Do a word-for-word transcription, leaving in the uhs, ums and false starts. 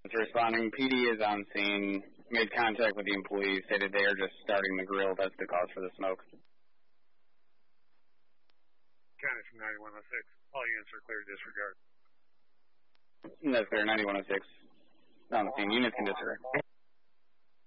It's responding. P D is on scene. Made contact with the employees. Stated they are just starting the grill. That's the cause for the smoke. County from ninety-one oh six. All units are clear to disregard. That's clear. ninety-one oh six. On the scene. Units can disregard.